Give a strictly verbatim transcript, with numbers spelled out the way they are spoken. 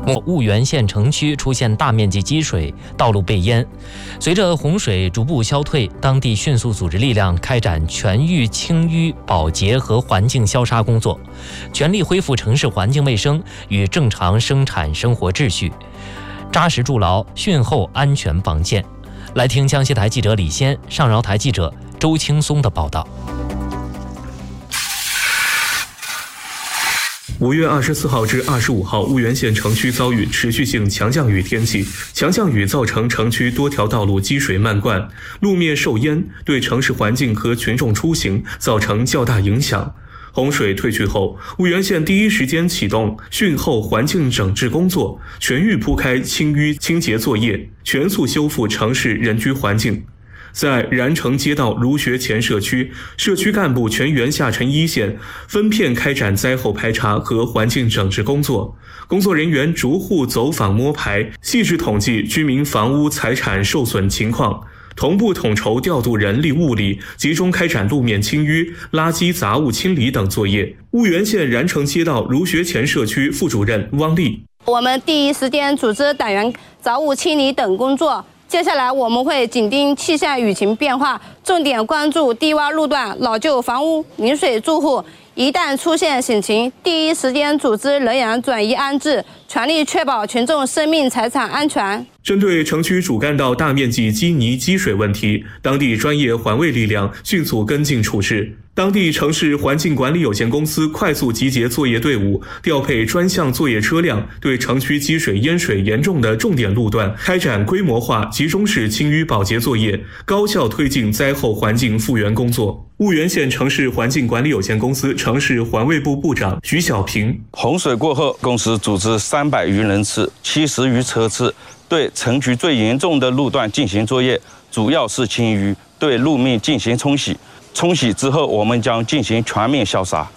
婺源县城区出现大面积积水，道路被淹。随着洪水逐步消退，当地迅速组织力量开展全域清淤、保洁和环境消杀工作，全力恢复城市环境卫生与正常生产生活秩序，扎实筑牢汛后安全防线。来听江西台记者李先、上饶台记者周青松的报道。 五月二十四号至二十五号，婺源县城区遭遇持续性强降雨天气，强降雨造成城区多条道路积水漫灌，路面受淹，对城市环境和群众出行造成较大影响。洪水退去后，婺源县第一时间启动汛后环境整治工作，全域铺开清淤清洁作业，全速修复城市人居环境。在然城街道儒学前社区，社区干部全员下沉一线，分片开展灾后排查和环境整治工作。工作人员逐户走访摸排，细致统计居民房屋财产受损情况，同步统筹调度人力物力，集中开展路面清淤、垃圾杂物清理等作业。婺源县然城街道儒学前社区副主任汪丽： 我们第一时间组织党员杂物清理等工作。接下来我们会紧盯气象雨情变化，重点关注低洼路段、老旧房屋、临水住户。一旦出现险情，第一时间组织人员转移安置，全力确保群众生命财产安全。 针对城区主干道大面积积泥积水问题，当地专业环卫力量迅速跟进处置。当地城市环境管理有限公司快速集结作业队伍，调配专项作业车辆，对城区积水淹水严重的重点路段开展规模化集中式清淤保洁作业，高效推进灾后环境复原工作。婺源县城市环境管理有限公司城市环卫部部长徐小平： 洪水过后，公司组织三百余人次、七十余车次，对城区最严重的路段进行作业，主要是清淤，对路面进行冲洗。冲洗之后，我们将进行全面消杀。